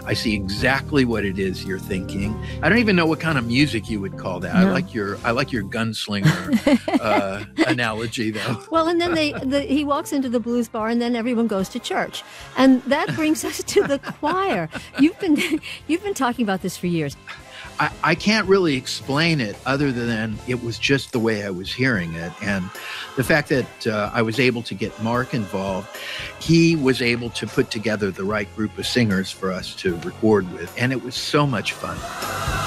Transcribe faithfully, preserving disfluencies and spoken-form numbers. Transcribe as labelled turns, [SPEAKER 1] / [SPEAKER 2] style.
[SPEAKER 1] I see exactly what it is you're thinking. I don't even know what kind of music you would call that. No. I like your I like your gunslinger uh, analogy, though.
[SPEAKER 2] Well, and then they the, he walks into the blues bar, and then everyone goes to church, and that brings us to the choir. You've been you've been talking about this for years.
[SPEAKER 1] I, I can't really explain it other than it was just the way I was hearing it. And the fact that uh, I was able to get Mark involved, he was able to put together the right group of singers for us to record with. And it was so much fun.